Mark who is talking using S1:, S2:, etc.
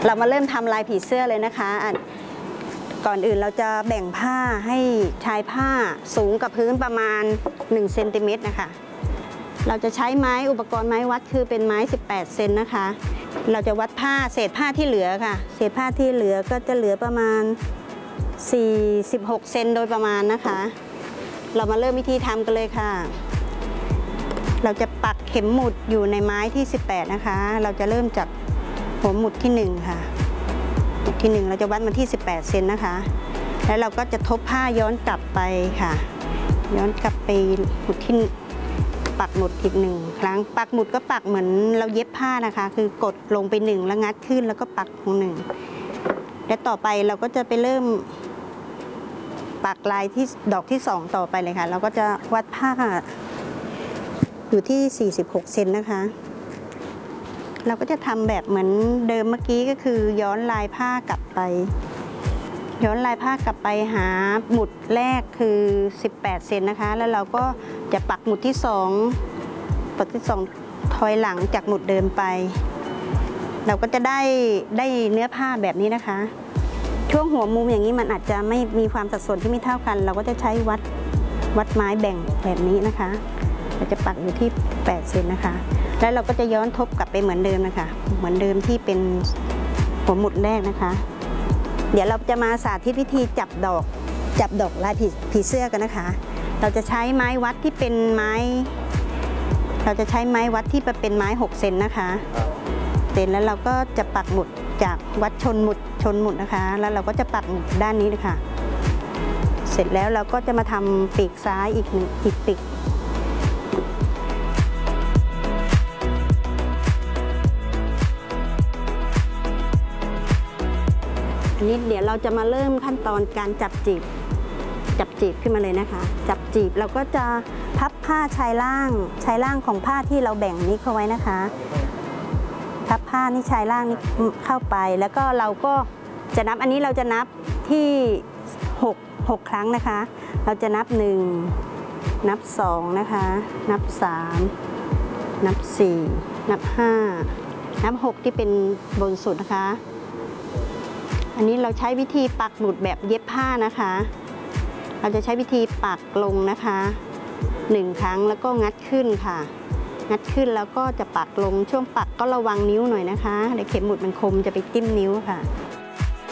S1: เรามาเริ่มทำลายผีเสื้อเลยนะคะก่อนอื่นเราจะแบ่งผ้าให้ชายผ้าสูงกับพื้นประมาณ1 เซนติเมตรนะคะเราจะใช้ไม้อุปกรณ์ไม้วัดคือเป็นไม้18 เซนนะคะเราจะวัดผ้าเศษผ้าที่เหลือค่ะเศษผ้าที่เหลือก็จะเหลือประมาณ46 เซนโดยประมาณนะคะเรามาเริ่มวิธีทำกันเลยค่ะเราจะปักเข็มหมุดอยู่ในไม้ที่18นะคะเราจะเริ่มจากหัวหมุดที่1ค่ะหมุดที่1เราจะวัดมาที่18 เซนนะคะแล้วเราก็จะทบผ้าย้อนกลับไปค่ะย้อนกลับไปหมุดที่ปักหมุดอีก1 ครั้งปักหมุดก็ปักเหมือนเราเย็บผ้านะคะคือกดลงไป1แล้วงัดขึ้นแล้วก็ปัก1และต่อไปเราก็จะไปเริ่มปักลายที่ดอกที่2ต่อไปเลยค่ะเราก็จะวัดผ้าอยู่ที่46 เซนนะคะเราก็จะทำแบบเหมือนเดิมเมื่อกี้ก็คือย้อนลายผ้ากลับไปย้อนลายผ้ากลับไปหาหมุดแรกคือ18 เซนนะคะแล้วเราก็จะปักหมุดที่2ถอยหลังจากหมุดเดิมไปเราก็จะได้เนื้อผ้าแบบนี้นะคะช่วงหัวมุมอย่างนี้มันอาจจะไม่มีความสัดส่วนที่ไม่เท่ากันเราก็จะใช้วัดไม้แบ่งแบบนี้นะคะเราจะปักอยู่ที่8 เซนนะคะแล้วเราก็จะย้อนทบกลับไปเหมือนเดิมนะคะเหมือนเดิมที่เป็นหัวหมุดแรกนะคะเดี๋ยวเราจะมาสาธิตวิธีจับดอกลายผีเสื้อกันนะคะเราจะใช้ไม้วัดที่เป็นไม้ที่เป็นไม้6 เซนนะคะเสร็จแล้วเราก็จะปักหมุดจากวัดชนหมุดนะคะแล้วเราก็จะปักหมุดด้านนี้เลยค่ะเสร็จแล้วเราก็จะมาทำปีกซ้ายอีกปีกอันนี้เดี๋ยวเราจะมาเริ่มขั้นตอนการจับจีบขึ้นมาเลยนะคะจับจีบเราก็จะพับผ้าชายล่างของผ้าที่เราแบ่งนี้เข้าไว้นะคะพับผ้านี่ชายล่างนี้เข้าไปแล้วก็เราก็จะนับอันนี้เราจะนับที่6 ครั้งนะคะเราจะนับ1นับ2นะคะนับ3นับ4นับ5นับ6ที่เป็นบนสุดนะคะอันนี้เราใช้วิธีปักหมุดแบบเย็บผ้านะคะเราจะใช้วิธีปักลงนะคะ1 ครั้งแล้วก็งัดขึ้นค่ะงัดขึ้นแล้วก็จะปักลงช่วงปักก็ระวังนิ้วหน่อยนะคะเดี๋ยวเข็มหมุดมันคมจะไปจิ้มนิ้วค่ะ